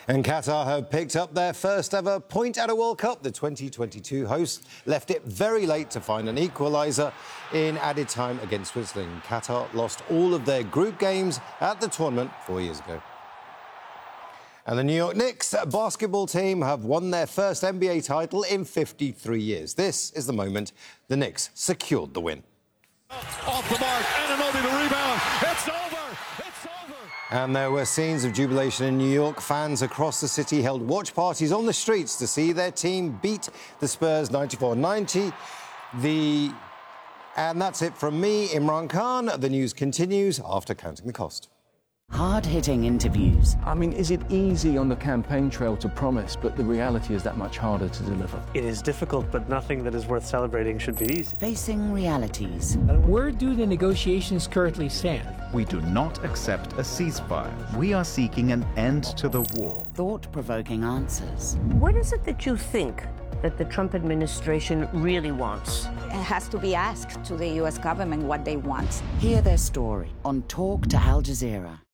And Qatar have picked up their first ever point at a World Cup. The 2022 hosts left it very late to find an equaliser in added time against Switzerland. Qatar lost all of their group games at the tournament 4 years ago. And the New York Knicks basketball team have won their first NBA title in 53 years. This is the moment the Knicks secured the win. Off the mark, Anunoby the rebound. It's over! It's over! And there were scenes of jubilation in New York. Fans across the city held watch parties on the streets to see their team beat the Spurs 94-90. And that's it from me, Imran Khan. The news continues after counting the cost. Hard-hitting interviews. I mean, is it easy on the campaign trail to promise, but the reality is that much harder to deliver? It is difficult, but nothing that is worth celebrating should be easy. Facing realities. Where do the negotiations currently stand? We do not accept a ceasefire. We are seeking an end to the war. Thought-provoking answers. What is it that you think that the Trump administration really wants? It has to be asked to the U.S. government what they want. Hear their story on Talk to Al Jazeera.